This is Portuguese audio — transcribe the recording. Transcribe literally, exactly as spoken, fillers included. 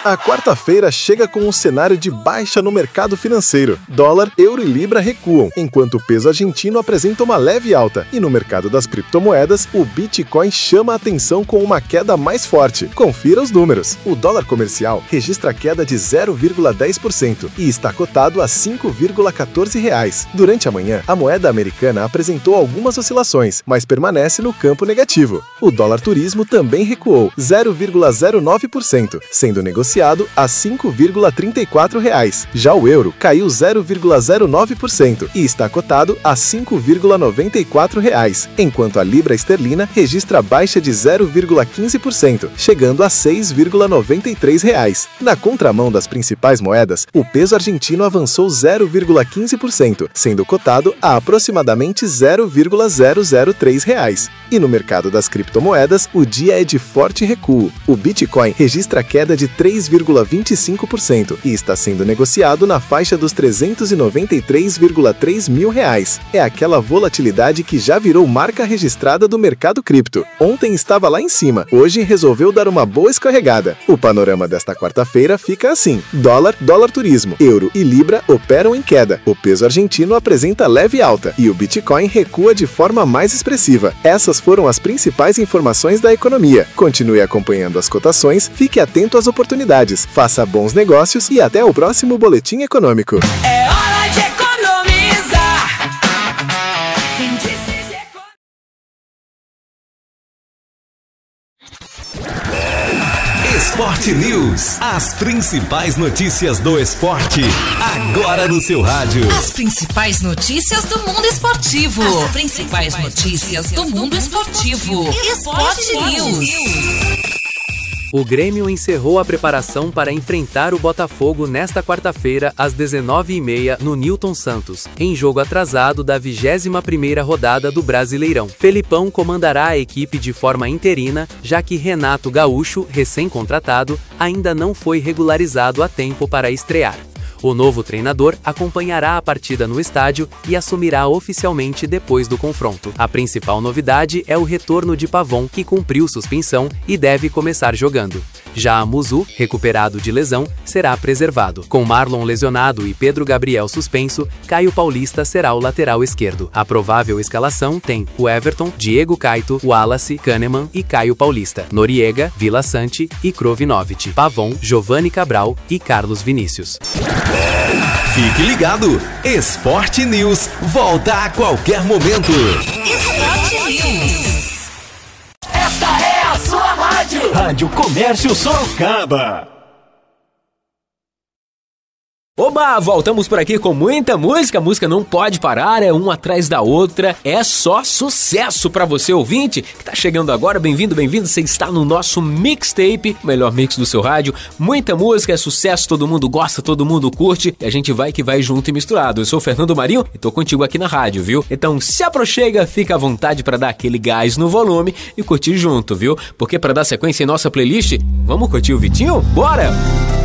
A quarta-feira chega com um cenário de baixa no mercado financeiro. Dólar, euro e libra recuam, enquanto o peso argentino apresenta uma leve alta. E no mercado das criptomoedas, o Bitcoin chama a atenção com uma queda mais forte. Confira os números. O dólar comercial registra queda de zero vírgula dez por cento e está cotado a cinco vírgula quatorze reais. Durante a manhã, a moeda americana apresentou algumas oscilações, mas permanece no campo negativo. O dólar turismo também recuou zero vírgula zero nove por cento, sendo negociado a cinco vírgula trinta e quatro reais. Já o euro caiu zero vírgula zero nove por cento e está cotado a cinco vírgula noventa e quatro reais, enquanto a libra esterlina registra baixa de zero vírgula quinze por cento, chegando a seis vírgula noventa e três reais. Na contramão das principais moedas, o peso argentino avançou zero vírgula quinze por cento, sendo cotado a aproximadamente zero vírgula zero zero três reais. E no mercado das criptomoedas, o dia é de forte recuo. O Bitcoin registra queda de três vírgula vinte e cinco por cento e está sendo negociado na faixa dos trezentos e noventa e três vírgula três mil reais. É aquela volatilidade que já virou marca registrada do mercado cripto. Ontem estava lá em cima, hoje resolveu dar uma boa escorregada. O panorama desta quarta-feira fica assim: dólar, dólar turismo, euro e libra operam em queda. O peso argentino apresenta leve alta e o Bitcoin recua de forma mais expressiva. Essas foram as principais informações da economia. Continue acompanhando as cotações, fique atento às oportunidades, faça bons negócios e até o próximo Boletim Econômico. É hora de economizar. Esporte News. As principais notícias do esporte, agora no seu rádio. As principais notícias do mundo esportivo. As principais notícias do mundo esportivo. Esporte News. O Grêmio encerrou a preparação para enfrentar o Botafogo nesta quarta-feira, às dezenove e meia, no Newton Santos, em jogo atrasado da vigésima primeira rodada do Brasileirão. Felipão comandará a equipe de forma interina, já que Renato Gaúcho, recém-contratado, ainda não foi regularizado a tempo para estrear. O novo treinador acompanhará a partida no estádio e assumirá oficialmente depois do confronto. A principal novidade é o retorno de Pavon, que cumpriu suspensão e deve começar jogando. Já a Muzu, recuperado de lesão, será preservado. Com Marlon lesionado e Pedro Gabriel suspenso, Caio Paulista será o lateral esquerdo. A provável escalação tem o Everton, Diego Caito, Wallace, Kahneman e Caio Paulista, Noriega, Vila Sante e Krovinovic, Pavon, Giovanni Cabral e Carlos Vinícius. Fique ligado, Esporte News volta a qualquer momento. Esporte News. Esta é a sua rádio. Rádio Comércio Sorocaba. Oba, voltamos por aqui com muita música, a música não pode parar, é uma atrás da outra, é só sucesso pra você ouvinte que tá chegando agora, bem-vindo, bem-vindo, você está no nosso mixtape, o melhor mix do seu rádio, muita música, é sucesso, todo mundo gosta, todo mundo curte, e a gente vai que vai junto e misturado. Eu sou o Fernando Marinho e tô contigo aqui na rádio, viu? Então se aproxega, fica à vontade pra dar aquele gás no volume e curtir junto, viu? Porque pra dar sequência em nossa playlist, vamos curtir o Vitinho? Bora!